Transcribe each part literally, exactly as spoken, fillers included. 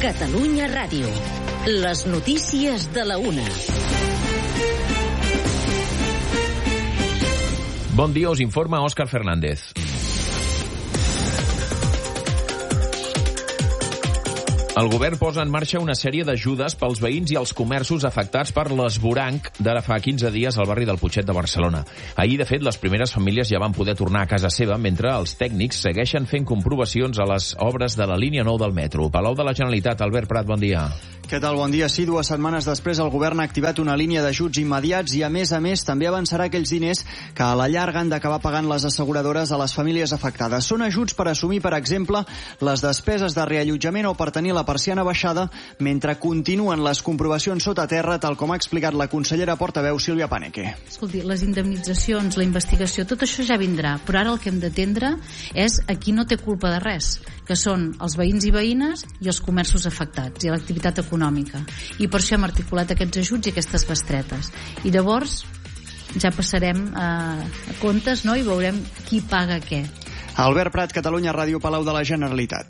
Catalunya Ràdio. Les notícies de la una. Bon dia, us informa Òscar Fernández. El govern posa en marxa una sèrie d'ajudes pels veïns i els comerços afectats per l'esvoranc d'ara fa quinze dies al barri del Putxet de Barcelona. Ahir, de fet, les primeres famílies ja van poder tornar a casa seva, mentre els tècnics segueixen fent comprovacions a les obres de la línia nou del metro. Palau de la Generalitat, Albert Prat, bon dia. Què tal? Bon dia. Sí, dues setmanes després el govern ha activat una línia d'ajuts immediats i, a més a més, també avançarà aquells diners que a la llarga han d'acabar pagant les asseguradores a les famílies afectades. Són ajuts per assumir, per exemple, les despeses de reallotjament o per tenir la persiana baixada mentre continuen les comprovacions sota terra, tal com ha explicat la consellera portaveu Sílvia Paneque. Escolti, les indemnitzacions, la investigació, tot això ja vindrà, però ara el que hem d'atendre és a qui no té culpa de res, que són els veïns i veïnes i els comerços afectats i l'activitat econòmica. I per això hem articulat aquests ajuts i aquestes bestretes. I llavors ja passarem a, a comptes, no?, i veurem qui paga què. Albert Prat, Catalunya Ràdio, Palau de la Generalitat.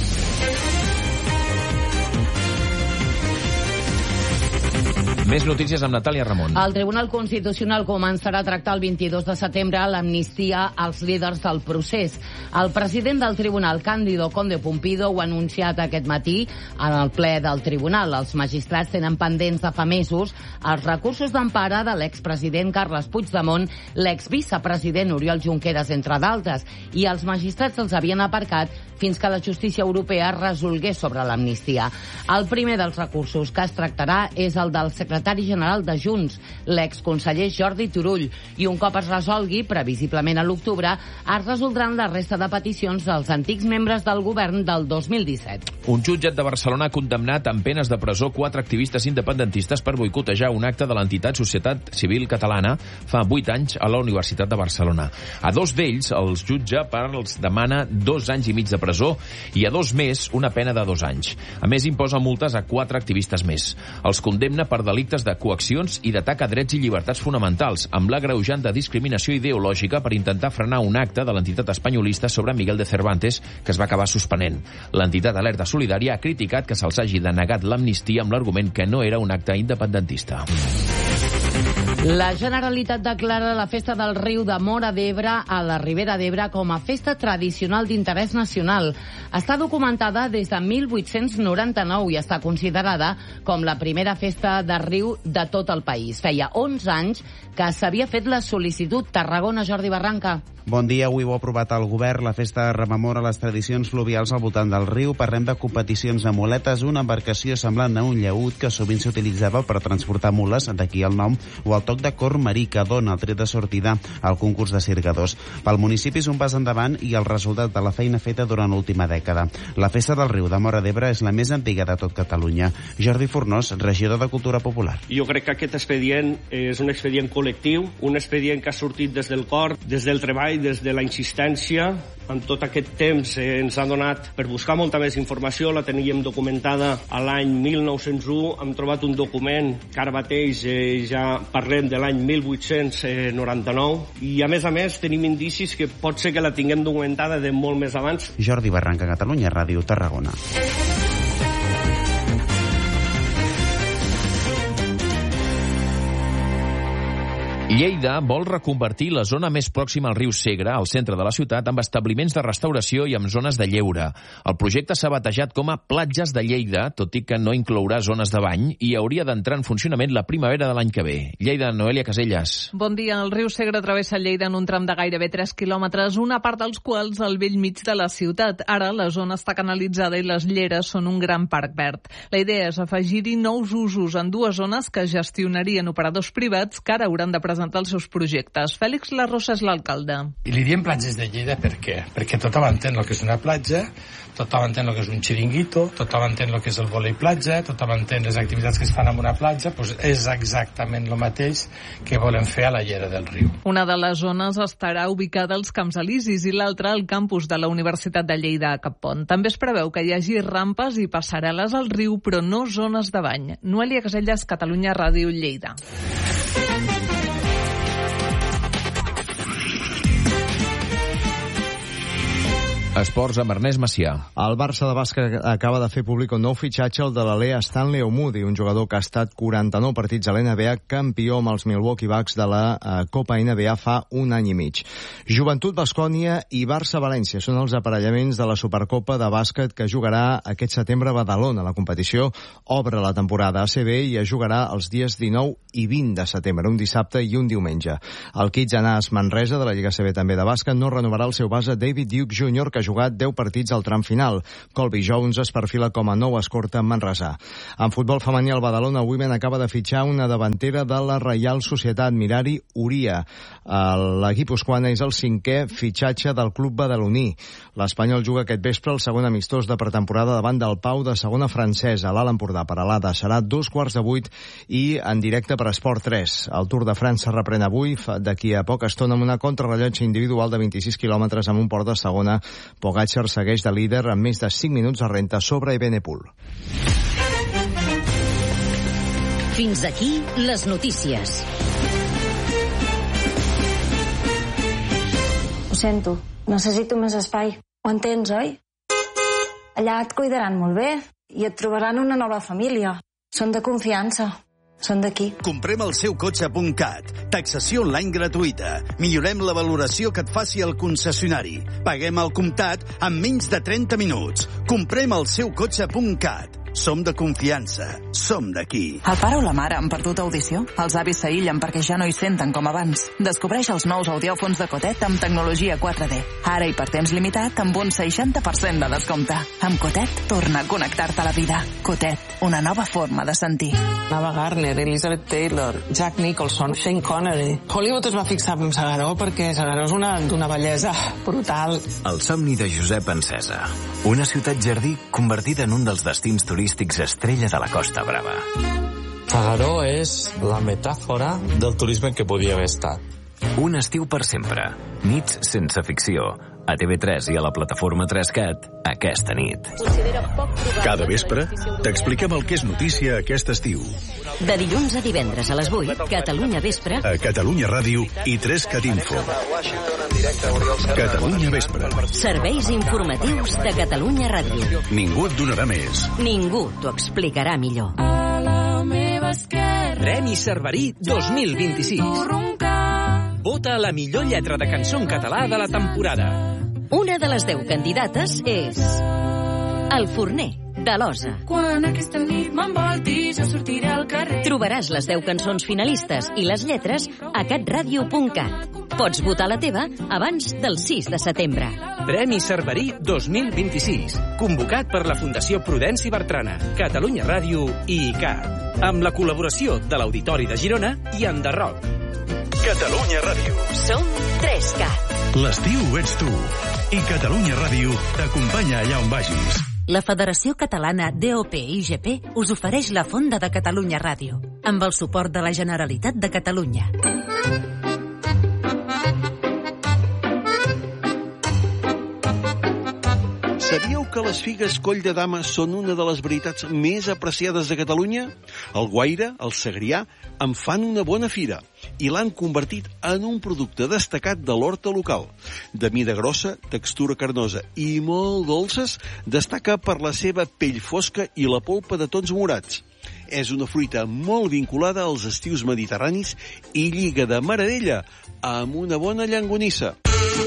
Més notícies amb Natàlia Ramon. El Tribunal Constitucional començarà a tractar el vint-i-dos de setembre l'amnistia als líders del procés. El president del Tribunal, Cándido Conde Pumpido, ho ha anunciat aquest matí en el ple del Tribunal. Els magistrats tenen pendents de fa mesos els recursos d'empara de l'expresident Carles Puigdemont, l'exvicepresident Oriol Junqueras, entre d'altres, i els magistrats els havien aparcat fins que la justícia europea resolgués sobre l'amnistia. El primer dels recursos que es tractarà és el del secretari general de Junts, l'exconseller Jordi Turull, i un cop es resolgui, previsiblement a l'octubre, es resoldran la resta de peticions dels antics membres del govern del dos mil disset. Un jutjat de Barcelona ha condemnat amb penes de presó quatre activistes independentistes per boicotejar un acte de l'entitat Societat Civil Catalana fa vuit anys a la Universitat de Barcelona. A dos d'ells els jutja per els demana dos anys i mig de presó i a dos més una pena de dos anys. A més, imposa multes a quatre activistes més. Els condemna per delictes de coaccions i d'atac a drets i llibertats fonamentals, amb l'agreujant de discriminació ideològica per intentar frenar un acte de l'entitat espanyolista sobre Miguel de Cervantes, que es va acabar suspenent. L'entitat Alerta Solidària ha criticat que se'ls hagi denegat l'amnistia amb l'argument que no era un acte independentista. La Generalitat declara la Festa del Riu de Móra d'Ebre a la Ribera d'Ebre com a festa tradicional d'interès nacional. Està documentada des de mil vuit-cents noranta-nou i està considerada com la primera festa de riu de tot el país. Feia onze anys que s'havia fet la sol·licitud. Tarragona, Jordi Barranca. Bon dia, avui ho ha aprovat el govern. La festa rememora les tradicions fluvials al voltant del riu. Parlem de competicions de muletes, una embarcació semblant a un llaüt que sovint s'utilitzava per transportar mules, d'aquí el nom, o el toc de cor marí que dona el tret de sortida al concurs de cirgadors. Pel municipi és un pas endavant i el resultat de la feina feta durant l'última dècada. La festa del riu de Móra d'Ebre és la més antiga de tot Catalunya. Jordi Fornós, regidor de Cultura Popular. Jo crec que aquest expedient és un expedient col·lectiu, un expedient que ha sortit des del cor, des del treball, des de la insistència. En tot aquest temps eh, ens ha donat per buscar molta més informació. La teníem documentada a l'any mil nou-cents u. Hem trobat un document que ara mateix eh, ja parlem de l'any mil vuit-cents noranta-nou. I a més a més tenim indicis que pot ser que la tinguem documentada de molt més abans. Jordi Barranca, Catalunya Ràdio, Tarragona. Lleida vol reconvertir la zona més pròxima al riu Segre, al centre de la ciutat, amb establiments de restauració i amb zones de lleure. El projecte s'ha batejat com a Platges de Lleida, tot i que no inclourà zones de bany, i hauria d'entrar en funcionament la primavera de l'any que ve. Lleida, Noelia Caselles. Bon dia. El riu Segre travessa Lleida en un tram de gairebé tres quilòmetres, una part dels quals al vell mig de la ciutat. Ara la zona està canalitzada i les lleres són un gran parc verd. La idea és afegir-hi nous usos en dues zones que gestionarien operadors privats que ara hauran de presentar els seus projectes. Fèlix Larrosa és l'alcalde. I li diem platges de Lleida per què? Perquè tothom entén el que és una platja, tothom entén el que és un xiringuito, tothom entén el que és el vòlei platja, tothom entén les activitats que es fan en una platja, doncs és exactament el mateix que volem fer a la llera del riu. Una de les zones estarà ubicada als Camps Elisis i l'altra al campus de la Universitat de Lleida a Cappont. També es preveu que hi hagi rampes i passarel·les al riu, però no zones de bany. Noelia Caselles, Catalunya Ràdio, Lleida. Esports amb Ernest Macià. El Barça de bàsquet acaba de fer públic un nou fitxatge, el de l'Alea Stanley Omoudi, un jugador que ha estat quaranta-nou partits a l'N B A, campió amb els Milwaukee Bucks de la uh, Copa N B A fa un any i mig. Joventut Baskònia i Barça-València són els aparellaments de la Supercopa de bàsquet que jugarà aquest setembre a Badalona. La competició obre la temporada A C B i es jugarà els dies dinou i vint de setembre, un dissabte i un diumenge. El Kitsanàs Manresa, de la Lliga A C B també de bàsquet, no renovarà el seu base David Duke júnior, que ha jugat deu partits al tram final. Colby Jones es perfila com a nou escorta manresà. En futbol femení, el Badalona Women acaba de fitxar una davantera de la Reial Societat, Mirari Uria. L'equip guipuscoana és el cinquè fitxatge del club badaloní. L'Espanyol juga aquest vespre el segon amistós de pretemporada davant del Pau de segona francesa. A l'Alt Empordà per Alada serà dos quarts de vuit i en directe per Esport tres. El Tour de França reprèn avui, d'aquí a poca estona, amb una contrarrellotge individual de vint-i-sis quilòmetres amb un port de segona. Pogačar segueix de líder amb més de cinc minuts de renta sobre Evenepoel. Fins aquí les notícies. Ho sento, necessito més espai. Ho entens, oi? Allà et cuidaran molt bé i et trobaran una nova família. Són de confiança. Són d'aquí. Comprem el seu cotxe punt cat. Taxació online gratuïta. Millorem la valoració que et faci el concessionari. Paguem al comptat en menys de trenta minuts. Comprem el seu cotxe punt cat. Som de confiança. Som d'aquí. El pare o la mare han perdut audició? Els avis s'aïllen perquè ja no hi senten com abans. Descobreix els nous audiòfons de Cotet amb tecnologia quatre D. Ara i per temps limitat amb un seixanta per cent de descompte. Amb Cotet, torna a connectar-te a la vida. Cotet, una nova forma de sentir. Ava Gardner, Elizabeth Taylor, Jack Nicholson, Shane Connery. Hollywood es va fixar en Segaró perquè Segaró és una, d'una bellesa brutal. El somni de Josep Encesa. Una ciutat jardí convertida en un dels destins turístics estrella de la Costa Brava. Segaró és la metàfora del turisme que podia haver estat. Un estiu per sempre. Nits sense ficció. A T V tres i a la plataforma tres cat aquesta nit. Cada vespre t'expliquem el que és notícia aquest estiu. De dilluns a divendres a les vuit, Catalunya Vespre, a Catalunya Ràdio i tres cat Info. Catalunya Vespre. Serveis informatius de Catalunya Ràdio. Ningú et donarà més. Ningú t'ho explicarà millor. A la meva esquerra. Premi Cerverí dos mil vint-i-sis. Vota la millor lletra de cançó en català de la temporada. Una de les deu candidates és El Forner, de l'Osa. Quan aquesta nit m'envolti, jo sortiré al carrer. Trobaràs les deu cançons finalistes i les lletres a catradio punt cat. Pots votar la teva abans del sis de setembre. Premi Cerverí dos mil vint-i-sis. Convocat per la Fundació Prudenci Bertrana, Catalunya Ràdio i I C A T. Amb la col·laboració de l'Auditori de Girona i Enderroc. Catalunya Ràdio. Som tres cat. L'estiu ets tu. I Catalunya Ràdio t'acompanya allà on vagis. La Federació Catalana D O P I G P us ofereix la Fonda de Catalunya Ràdio, amb el suport de la Generalitat de Catalunya. Sabíeu que les figues Coll de Dama són una de les varietats més apreciades de Catalunya? El Guaire, el Segrià, en fan una bona fira i l'han convertit en un producte destacat de l'horta local. De mida grossa, textura carnosa i molt dolces, destaca per la seva pell fosca i la polpa de tons morats. És una fruita molt vinculada als estius mediterranis i lliga de meravella amb una bona llangonissa.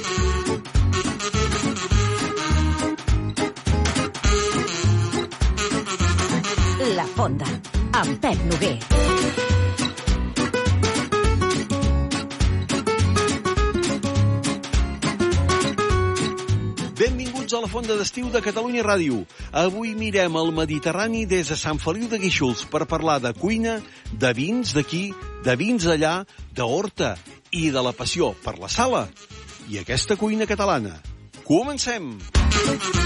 La Fonda, amb Pep Noguer. Benvinguts a la Fonda d'Estiu de Catalunya Ràdio. Avui mirem el Mediterrani des de Sant Feliu de Guíxols per parlar de cuina, de vins d'aquí, de vins allà, d'horta i de la passió per la sala i aquesta cuina catalana. Comencem!